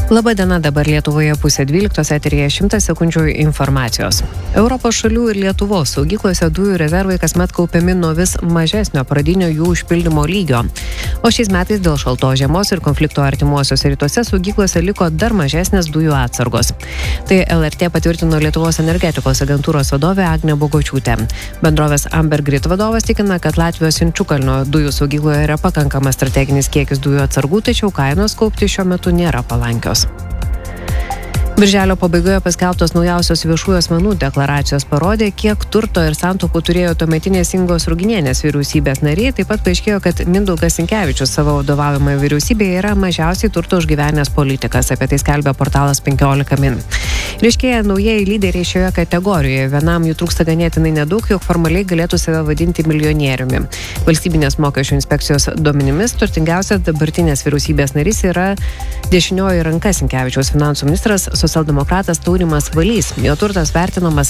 Labadiena, dabar Lietuvoje 11:30 eteryje 100 sekundžių informacijos. Europos šalių ir Lietuvos saugyklose dujų rezervai kasmet kaupiami nuo vis mažesnio pradinio jų užpildymo lygio. O šiais metais dėl šaltos žiemos ir konflikto artimuosiuose rytuose saugyklose liko dar mažesnės dujų atsargos. Tai LRT patvirtino Lietuvos energetikos agentūros vadovė Agnė Bogočiūtė. Bendrovės Amber Grid vadovas tikina, kad Latvijos Inčukalnio dujų saugykloje yra pakankamas strateginis kiekis dujų atsargų, tačiau kainos kaupti šiuo metu nėra palankios. Birželio pabaigoje paskelbtos naujausios viešųjų asmenų deklaracijos parodė, kiek turto ir santaupų turėjo tuometinės Ingos Ruginienės vyriausybės nariai. Taip pat paaiškėjo, kad Mindaugas Sinkevičius savo vadovaujamą vyriausybėje yra mažiausiai turto užgyvenęs politikas. Apie tai skelbia portalas 15 min. Ryškėja naujieji lyderiai šioje kategorijoje. Vienam jų trūksta ganėtinai nedaug, jog formaliai galėtų save vadinti milijonieriumi. Valstybinės mokesčių inspekcijos duomenimis turtingiausias dabartinės vyriausybės narys yra dešinioji ranka Sinkevičiaus finansų ministras socialdemokratas Taurimas Valys. Jo turtas vertinamas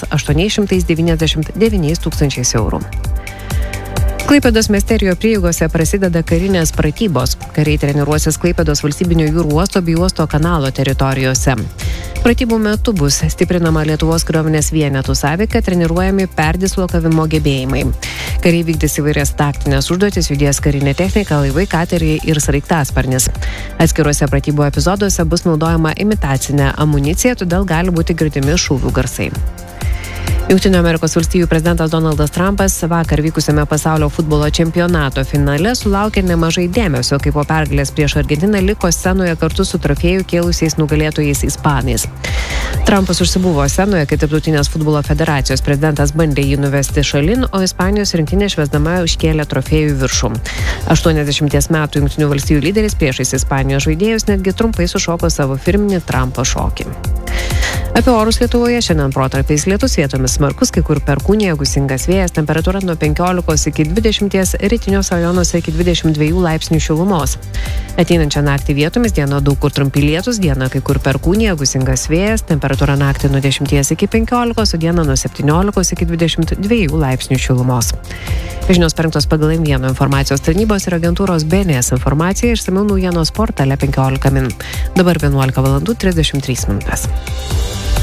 899 tūkstančiais eurų. Klaipėdos miesterijo prieigose prasideda karinės pratybos. Kariai treniruosis Klaipėdos valstybinio jūrų uosto bei uosto kanalo teritorijose. Pratybų metu bus stiprinama Lietuvos kariuomenės vienetų sąveika, treniruojami perdislokavimo gebėjimai. Kariai vykdys įvairias taktinės užduotis, judės karinė technika, laivai, kateriai ir sraigtasparnis. Atskiruose pratybų epizoduose bus naudojama imitacinė amunicija, todėl gali būti girdimi šūvių garsai. Jungtinių Amerikos valstijų prezidentas Donaldas Trumpas vakar vykusiame pasaulio futbolo čempionato finale sulaukė nemažai dėmesio, kai po pergalės prieš Argentiną liko scenoje kartu su trofėjų kėlusiais nugalėtojais ispanais. Trumpas užsibuvo scenoje, kai Tarptautinės futbolo federacijos prezidentas bandė jį nuvesti šalin, o Ispanijos rinktinė švęsdama užkėlė trofėjų viršų. 80 metų Jungtinių valstijų lyderis priešais Ispanijos žaidėjus netgi trumpai sušoko savo firminį Trumpo šokį. Apie orus Lietuvoje šiandien protarpiais lietus, vietomis smarkus, kai kur perkūnija, gūsingas vėjas, temperatūra nuo 15 iki 20, rytiniuose rajonuose iki 22 laipsnių šilumos. Ateinančią naktį vietomis dieną daug kur trumpi lietus, dieną kai kur perkūnija, gūsingas vėjas, temperatūra naktį nuo 10 iki 15, o dieną nuo 17 iki 22 laipsnių šilumos. Žinios parengtos pagal M1 informacijos tarnybos ir agentūros BNS informacija, išsamiau naujienos portale 15 min. Dabar 11:33 min.